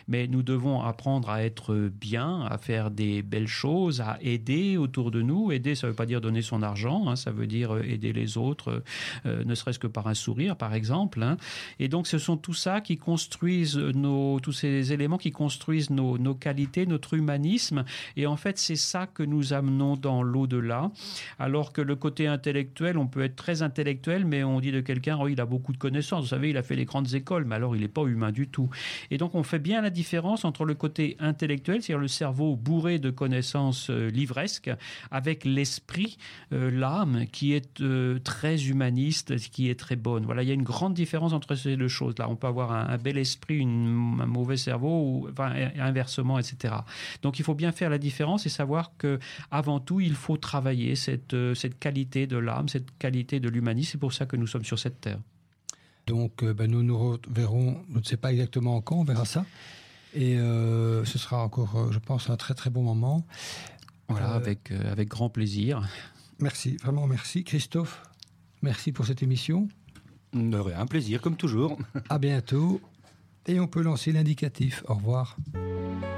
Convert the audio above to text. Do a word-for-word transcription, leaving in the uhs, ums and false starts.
mais nous devons apprendre à être bien, à faire des belles choses, à aider autour de nous. Aider, ça ne veut pas dire donner son argent, hein, ça veut dire aider les autres, euh, ne serait-ce que par un sourire, par exemple. Hein. Et donc, ce sont tout ça qui construisent nos, tous ces éléments qui construisent nos, nos qualités, notre humanisme. Et en fait, c'est ça que nous amenons dans l'au-delà. Alors que le côté intellectuel, on peut être très intellectuel, mais on dit de quelqu'un, oh, il a beaucoup de connaissances. Vous savez, il a fait les grandes écoles, mais alors il n'est pas humain du tout. Et donc, on fait bien la différence entre le côté intellectuel, c'est-à-dire le cerveau bourré de connaissances euh, livresques, avec l'esprit, euh, l'âme, qui est euh, très humaniste, qui est très bonne. Voilà, il y a une grande différence entre ces deux choses-là. On peut avoir un, un bel esprit, une, un mauvais cerveau, ou enfin, inversement, et cetera. Donc, il faut bien faire la différence et savoir que, avant tout, il faut travailler cette, euh, cette qualité de l'âme, cette qualité de l'humanisme. C'est pour ça que nous sommes sur cette terre. Donc, euh, ben, nous nous reverrons, je ne sais pas exactement quand, on verra ça. Et euh, ce sera encore, euh, je pense, un très très bon moment. Voilà, euh, avec, euh, avec grand plaisir. Merci, vraiment merci. Christophe, merci pour cette émission. De rien, un plaisir, comme toujours. À bientôt. Et on peut lancer l'indicatif. Au revoir.